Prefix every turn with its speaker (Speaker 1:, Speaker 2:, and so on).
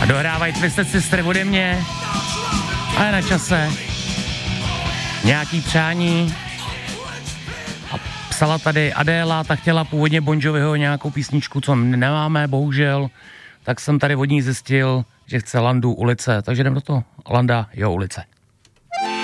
Speaker 1: A dohrávají Twisted Sister ode mě. A je na čase. Nějaký přání. A psala tady Adéla, ta chtěla původně Bon Joviho nějakou písničku, co nemáme, bohužel. Tak jsem tady od ní zjistil, že chce Landu ulice. Takže jdem do toho. Landa, jo, ulice.